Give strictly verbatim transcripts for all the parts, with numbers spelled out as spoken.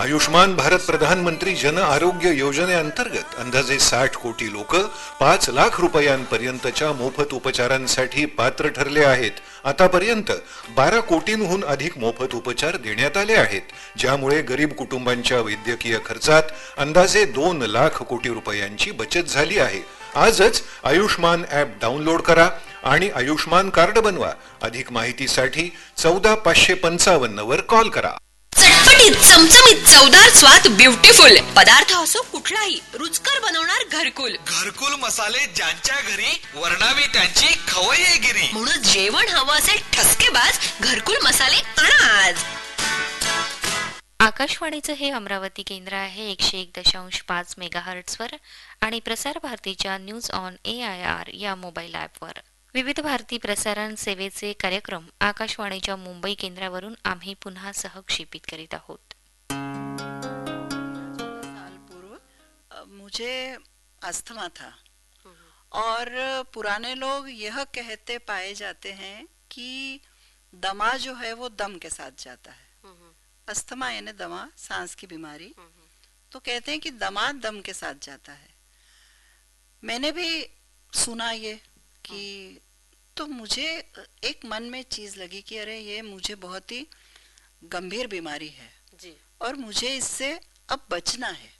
आयुष्मान भारत प्रधानमंत्री जन आरोग्य योजनेअंतर्गत अंदाजे साठ कोटी लोक पाच लाख रुपयांपर्यंतच्या मोफत उपचारांसाठी पात्र ठरले आहेत. आतापर्यंत बारा कोटींहून अधिक मोफत उपचार देण्यात आले आहेत, ज्यामुळे गरीब कुटुंबांच्या वैद्यकीय खर्चात अंदाजे दोन लाख कोटी रुपयांची बचत झाली आहे. आजच आयुष्मान ॲप डाउनलोड करा आणि आयुष्मान कार्ड बनवा. अधिक माहितीसाठी चौदा पाचशे पंचावन्न वर कॉल करा. चटपटीत चमचमीत चवदार स्वाद ब्युटिफुल पदार्थ असो कुठलाही रुचकर बनवणार घरकुल. घरकुल मसाले ज्यांच्या घरी वर्णावी त्यांची खवय्येगिरी. म्हणून जेवण हवं असेल ठसकेबाज घरकुल मसाले आणा आज. आकाशवाणीचं हे अमरावती केंद्र आहे एकशे एक दशांश पाच मेगाहर्ट्झवर आणि प्रसार भारतीच्या news on A I R या मोबाईल ॲपवर. विविध भारती प्रसारण सेवेचे कार्यक्रम आकाशवाणीच्या मुंबई केंद्रावरून आम्ही पुन्हा सहक्षेपित करीत आहोत. साल पूर्व मुझे अस्थमा था और पुराने लोग यह कहते पाए जाते हैं कि दमा जो है वो दम के साथ जाता है. अस्थमा यानी दमा, सांस की बीमारी. तो कहते हैं कि दमा दम के साथ जाता है. मैंने भी सुना ये कि तो मुझे एक मन में चीज लगी कि अरे ये मुझे बहुत ही गंभीर बीमारी है जी, और मुझे इससे अब बचना है.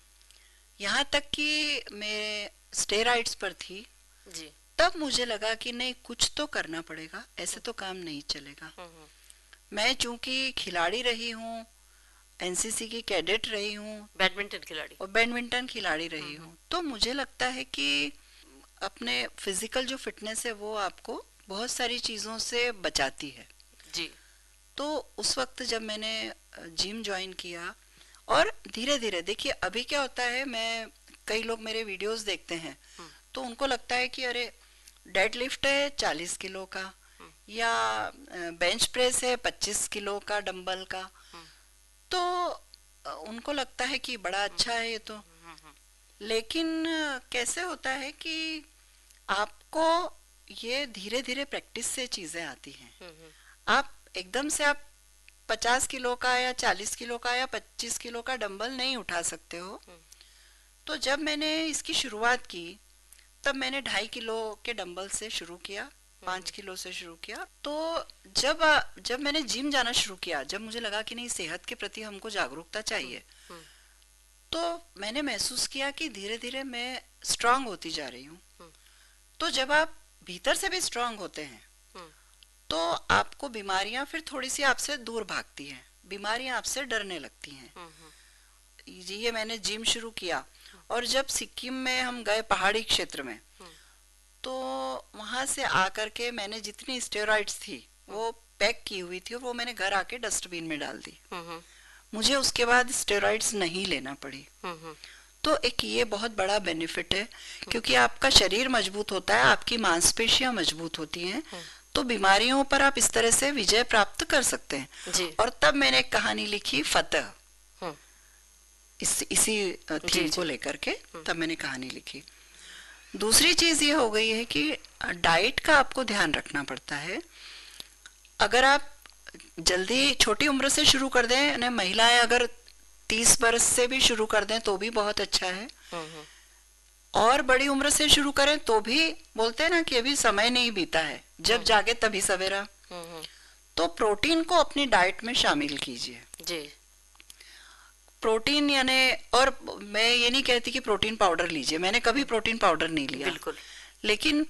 यहाँ तक कि मैं स्टेरॉइड्स पर थी जी. तब मुझे लगा कि नहीं, कुछ तो करना पड़ेगा, ऐसे तो काम नहीं चलेगा. मैं चूंकि खिलाड़ी रही हूँ, एनसीसी की कैडेट रही हूँ, बैडमिंटन खिलाड़ी और बैडमिंटन खिलाड़ी रही हूँ, तो मुझे लगता है कि अपने फिजिकल जो फिटनेस है वो आपको बहुत सारी चीजों से बचाती है जी. तो उस वक्त जब मैंने जिम ज्वाइन किया और धीरे धीरे देखिए अभी क्या होता है, मैं कई लोग मेरे वीडियोस देखते हैं तो उनको लगता है कि अरे डेड लिफ्ट है चालीस किलो का या बेंच प्रेस है पच्चीस किलो का डंबल का, तो उनको लगता है कि बड़ा अच्छा है ये तो. लेकिन कैसे होता है कि आपको ये धीरे धीरे प्रैक्टिस से चीजें आती हैं. आप एकदम से आप पचास किलो का या चालीस किलो का या पच्चीस किलो का डंबल नहीं उठा सकते हो. तो जब मैंने इसकी शुरुआत की तब मैंने ढाई किलो के डंबल से शुरू किया, पांच किलो से शुरू किया. तो जब जब मैंने जिम जाना शुरू किया, जब मुझे लगा कि नहीं, सेहत के प्रति हमको जागरूकता चाहिए, तो मैंने महसूस किया कि धीरे धीरे मैं स्ट्रांग होती जा रही हूँ. तो जब आप भीतर से भी स्ट्रांग होते हैं तो आपको बीमारियां फिर थोड़ी सी आपसे दूर भागती हैं, बीमारियां आपसे डरने लगती हैं. ये मैंने जिम शुरू किया और जब सिक्किम में हम गए पहाड़ी क्षेत्र में, तो वहां से आकर के मैंने जितनी स्टेरॉइड्स थी वो पैक की हुई थी और वो मैंने घर आके डस्टबिन में डाल दी. मुझे उसके बाद स्टेरॉइड्स नहीं लेना पड़ी. तो एक ये बहुत बड़ा बेनिफिट है, क्योंकि आपका शरीर मजबूत होता है, आपकी मांसपेशियां मजबूत होती हैं, तो बीमारियों पर आप इस तरह से विजय प्राप्त कर सकते हैं जी. और तब मैंने एक कहानी लिखी फतेह, इस इसी थीम को लेकर के तब मैंने कहानी लिखी. दूसरी चीज ये हो गई है कि डाइट का आपको ध्यान रखना पड़ता है. अगर आप जल्दी छोटी उम्र से शुरू कर दें, यानी महिलाएं अगर तीस बरस से भी शुरू कर दें तो भी बहुत अच्छा है, और बड़ी उम्र से शुरू करें तो भी बोलते हैं ना कि अभी समय नहीं बीता है, जब जागे तभी सवेरा. तो प्रोटीन को अपनी डाइट में शामिल कीजिए जी. प्रोटीन यानी, और मैं ये नहीं कहती कि प्रोटीन पाउडर लीजिए, मैंने कभी प्रोटीन पाउडर नहीं लिया बिल्कुल, लेकिन